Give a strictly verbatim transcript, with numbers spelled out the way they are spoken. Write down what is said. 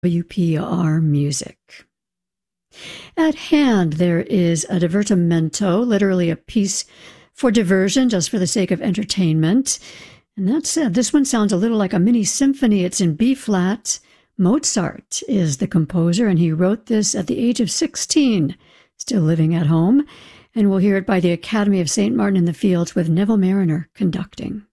W P R Music. At hand, there is a divertimento, literally a piece for diversion, just for the sake of entertainment. And that said, this one sounds a little like a mini symphony. It's in B flat. Mozart is the composer, and he wrote this at the age of sixteen, still living at home. And we'll hear it by the Academy of Saint Martin in the Fields with Neville Marriner conducting.